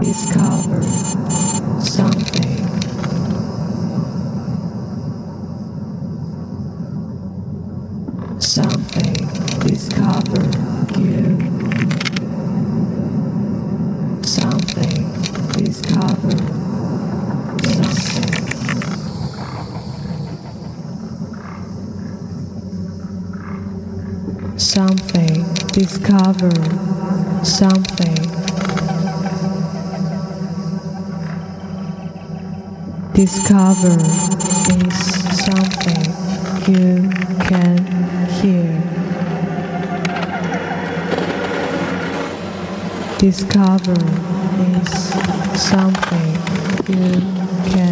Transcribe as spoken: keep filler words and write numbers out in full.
Discover something. Something. Discover you. Something. Discover something. Something. Discover something. Discover is something you can hear. Discover is something you can